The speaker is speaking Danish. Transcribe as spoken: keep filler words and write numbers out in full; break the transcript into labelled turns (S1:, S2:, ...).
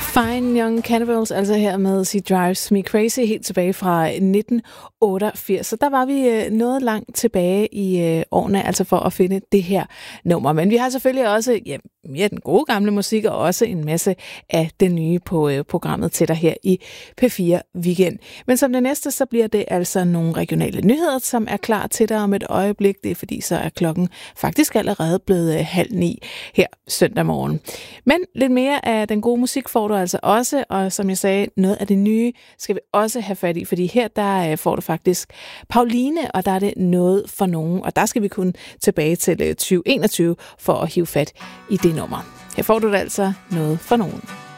S1: Fine Young Cannibals, altså her med She Drives Me Crazy, helt tilbage fra nitten otteogfirs. Så der var vi noget langt tilbage i årene, altså for at finde det her nummer. Men vi har selvfølgelig også ja, mere den gode gamle musik, og også en masse af det nye på programmet til dig her i P fire Weekend. Men som det næste, så bliver det altså nogle regionale nyheder, som er klar til dig om et øjeblik. Det er fordi, så er klokken faktisk allerede blevet halv ni her søndag morgen. Men lidt mere af den gode musik får du altså også, og som jeg sagde, noget af det nye skal vi også have fat i, fordi her der får du faktisk Pauline, og der er det noget for nogen, og der skal vi kun tilbage til tyve enogtyve for at hive fat i det nummer. Her får du det altså noget for nogen.